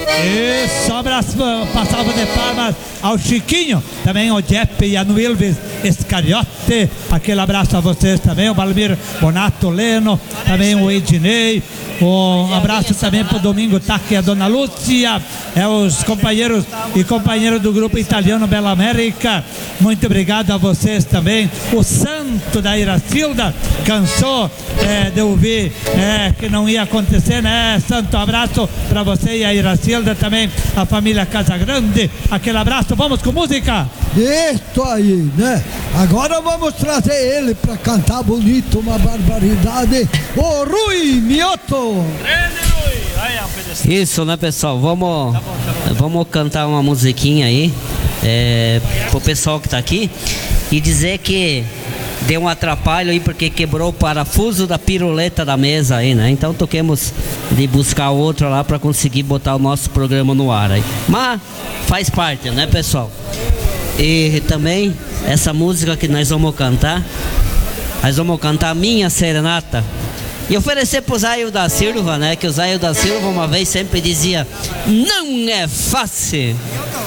Isso, um abraço, uma salva de palmas ao Chiquinho, também ao Jeppe e a Nuilves Escariote, aquele abraço a vocês também, o Valmir Bonato Leno, também o Ednei, um abraço também para o Domingo Tacchi e a Dona Lúcia, os companheiros e companheiras do grupo italiano Bela América, muito obrigado a vocês também, o Santo da Iracilda, cansou de ouvir que não ia acontecer, né, Santo? Um abraço para você e a Iracilda também, a família Casagrande, aquele abraço, vamos com música? Isso aí, né? Agora vamos trazer ele para cantar bonito, uma barbaridade, o Rui Mioto. Isso, né, pessoal? Vamos cantar uma musiquinha aí pro pessoal que tá aqui e dizer que deu um atrapalho aí porque quebrou o parafuso da piruleta da mesa aí, né? Então toquemos de buscar outro lá para conseguir botar o nosso programa no ar aí. Mas faz parte, né, pessoal? E também essa música que nós vamos cantar Minha Serenata. E oferecer pro Zaio da Silva, né? Que o Zaio da Silva uma vez sempre dizia: não é fácil